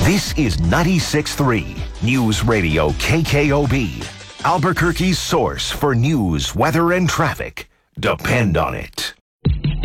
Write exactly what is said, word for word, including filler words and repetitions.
This is ninety-six point three News Radio K K O B, Albuquerque's source for news, weather, and traffic. Depend on it.